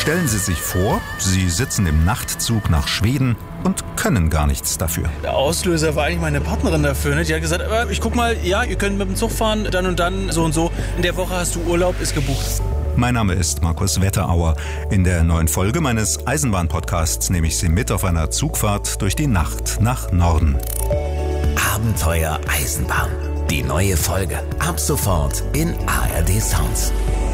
Stellen Sie sich vor, Sie sitzen im Nachtzug nach Schweden und können gar nichts dafür. Der Auslöser war eigentlich meine Partnerin dafür. Ne? Die hat gesagt, ich guck mal, ja, ihr könnt mit dem Zug fahren, dann und dann, so und so. In der Woche hast du Urlaub, ist gebucht. Mein Name ist Markus Wetterauer. In der neuen Folge meines Eisenbahn-Podcasts nehme ich Sie mit auf einer Zugfahrt durch die Nacht nach Norden. Abenteuer Eisenbahn. Die neue Folge ab sofort in ARD Sounds.